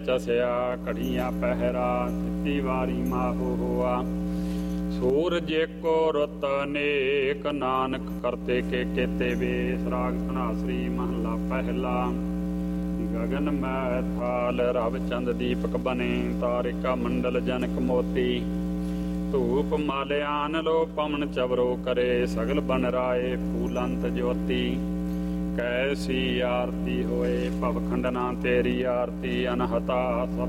ਚਸਿਆ ਘੜੀਆਂ ਪਹਿਰਾ ਤਿੱਤੀ ਵਾਰੀ ਮਾਹੋ ਹੋਆ। ਸੂਰਜ ਏਕੋ ਰੁੱਤ ਅਨੇਕ ਨਾਨਕ ਕਰਤੇ ਕੇ ਕੇਤੇ ਵੇਸ। ਰਾਗ ਧਨਾਸਰੀ ਮਹਲਾ ਪਹਿਲਾ। ਗਗਨ ਮੈ ਥਾਲ ਰਵ ਚੰਦ ਦੀਪਕ ਬਨੇ। ਤਾਰਿਕਾ ਮੰਡਲ ਜਨਕ ਮੋਤੀ। ਧੂਪ ਮਾਲਿਆਨ ਲੋ ਪਵਨ ਚਵਰੋ ਕਰੇ। ਸਗਲ ਬਨ ਰਾਏ ਫੂਲੰਤ ਜੋਤੀ। ਕੈਸੀ ਆਰਤੀ ਹੋਏ ਭਵ ਖੰਡਨਾ ਤੇਰੀ ਆਰਤੀ। ਅਨਹਤਾ ਸਭ